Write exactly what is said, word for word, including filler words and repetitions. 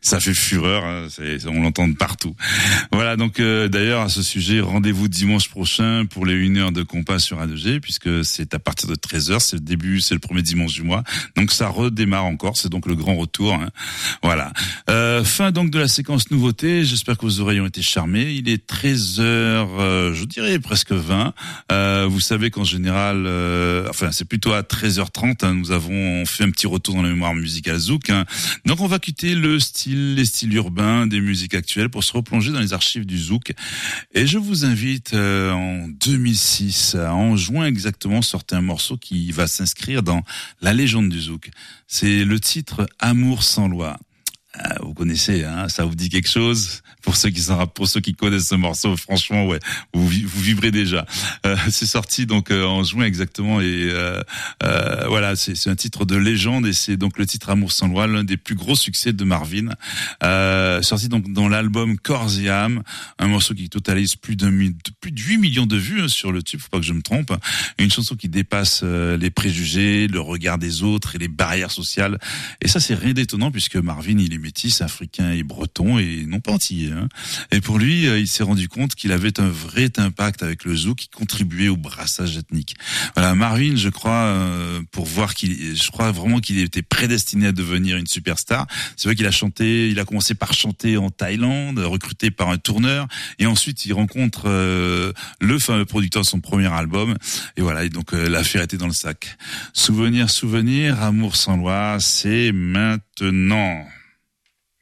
Ça fait fureur, hein, c'est, on l'entend de partout. Voilà, donc euh, d'ailleurs à ce sujet, rendez-vous dimanche prochain pour les une heure de compas sur A deux G, puisque c'est à partir de treize heures, c'est le début, c'est le premier dimanche du mois. Donc ça redémarre encore, c'est donc le grand retour. Hein. Voilà. Euh, fin donc de la séquence nouveauté, j'espère que vos oreilles ont été charmées. Il est treize heures, euh, je dirais presque vingt. Euh, vous savez qu'en général, euh, enfin c'est plutôt à treize heures trente, hein, nous avons fait un petit retour dans la mémoire musicale Zouk. Hein. Donc on va quitter le style, les styles urbains des musiques actuelles pour se replonger dans les archives du Zouk. Et je vous invite euh, en deux mille six, en juin exactement, sortait un morceau qui va s'inscrire dans la légende du Zouk. C'est le titre Amour sans loi. Ah, vous connaissez, hein, ça vous dit quelque chose? Pour ceux qui sont, pour ceux qui connaissent ce morceau, franchement, ouais, vous, vous vibrez déjà. Euh, c'est sorti donc euh, en juin exactement, et euh, euh, voilà, c'est, c'est un titre de légende, et c'est donc le titre Amour sans loi, l'un des plus gros succès de Marvin, euh, sorti donc dans l'album Corps et âme, un morceau qui totalise plus d'un plus de huit millions de vues hein, sur le tube, faut pas que je me trompe, une chanson qui dépasse euh, les préjugés, le regard des autres et les barrières sociales, et ça c'est rien d'étonnant puisque Marvin il est métis, africain et breton et non pas antillais. Hein. Et pour lui, il s'est rendu compte qu'il avait un vrai impact avec le zouk qui contribuait au brassage ethnique. Voilà, Marvin, je crois, euh, pour voir qu'il, je crois vraiment qu'il était prédestiné à devenir une superstar. C'est vrai qu'il a chanté, il a commencé par chanter en Thaïlande, recruté par un tourneur, et ensuite il rencontre euh, le fameux producteur de son premier album. Et voilà, et donc euh, l'affaire était dans le sac. Souvenir, souvenir, amour sans loi, c'est maintenant.